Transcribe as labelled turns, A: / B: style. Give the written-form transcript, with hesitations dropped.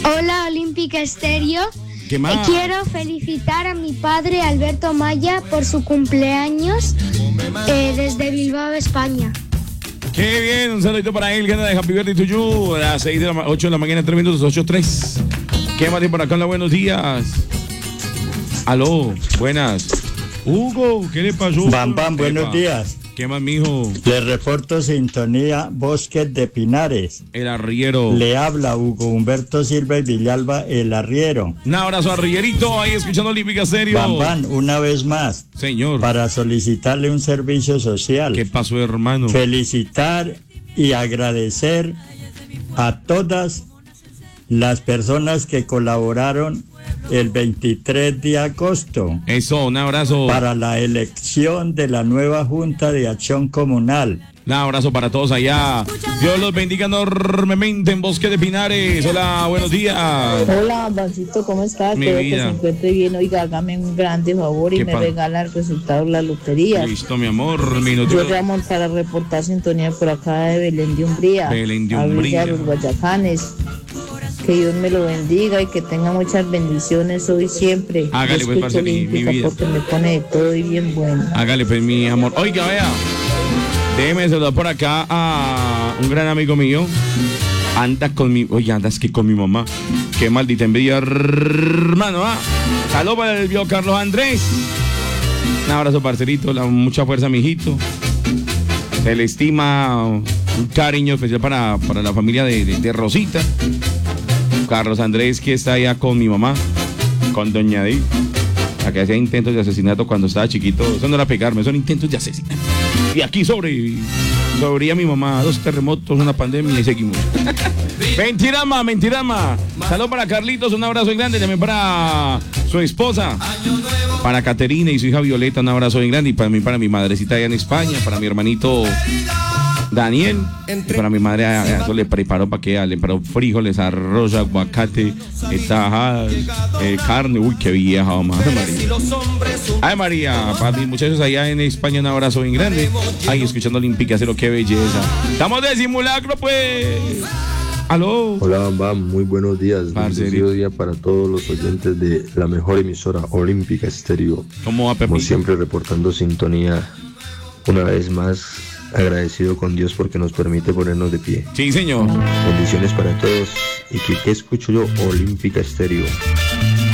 A: Hola, Olímpica Estéreo.
B: ¿Qué más?
A: Quiero felicitar a mi padre, Alberto Maya, por su cumpleaños desde Bilbao, España.
B: Qué bien, un saludito para él, gente de Happy Birthday to you. A las 8 de la mañana, 3 minutos, 8:03. ¿Qué más tiene por acá? Hola, buenos días. Aló, buenas. Hugo, ¿qué le pasó?
C: Bam, buenos días.
B: ¿Qué más, mijo?
C: Le reporto sintonía Bosques de Pinares.
B: El arriero.
C: Le habla Hugo Humberto Silva y Villalba, el arriero.
B: Un abrazo, arrierito, ahí escuchando Olímpica Estéreo.
C: Bam, una vez más.
B: Señor.
C: Para solicitarle un servicio social.
B: ¿Qué pasó, hermano?
C: Felicitar y agradecer a todas las personas que colaboraron el 23 de agosto.
B: Eso, un abrazo.
C: Para la elección de la nueva Junta de Acción Comunal.
B: Un abrazo para todos allá. Dios los bendiga enormemente en Bosque de Pinares. Hola, buenos días.
D: Hola, Bancito, ¿cómo estás?
B: Mi
D: Espero
B: vida.
D: que se encuentre bien. Oiga, hágame un grande favor y me regala el resultado de la lotería.
B: Listo, mi amor.
D: Yo voy a montar a reportar sintonía por acá de Belén de Umbría.
B: Belén de
D: A
B: Umbría.
D: los Guayacanes. Que Dios me lo bendiga y que tenga muchas bendiciones hoy y siempre.
B: Hágale,
D: Yo
B: pues,
D: escucho
B: parce, mi
D: Olímpica
B: vida.
D: porque me pone de todo y bien bueno.
B: Hágale, pues, mi amor. Oiga, vea. Déjeme saludar por acá a un gran amigo mío. Anda con mi... Oye, andas que con mi mamá. Qué maldita envidia, hermano. Saludos para el viejo Carlos Andrés. Un abrazo, parcerito. Mucha fuerza, mijito. Se le estima un cariño especial para la familia de Rosita. Carlos Andrés, que está allá con mi mamá, con doña Di, a que hacía intentos de asesinato cuando estaba chiquito. Eso no era pegarme, son intentos de asesinato. Y aquí sobreviví a mi mamá, 2 terremotos, una pandemia y seguimos. Mentirama. Saludos para Carlitos, un abrazo grande. También para su esposa, para Caterina y su hija Violeta, un abrazo bien grande. Y para mi madrecita allá en España, para mi hermanito Daniel, y para mi madre eso le preparó para que le preparó frijoles, arroz, aguacate, tajadas, carne. Uy, qué vieja, mamá. Ay, María, para mis muchachos allá en España, un abrazo bien grande. Ay, escuchando Olímpica Cero, qué belleza. Estamos de simulacro, pues. Aló.
E: Hola, Bam, muy buenos días. Bendecido día para todos los oyentes de la mejor emisora Olímpica Estéreo.
B: ¿Cómo va, Pepito?
E: Como siempre, reportando sintonía una vez más. Agradecido con Dios porque nos permite ponernos de pie.
B: Sí, señor.
E: Bendiciones para todos. ¿Y que escucho yo? Olímpica Estéreo.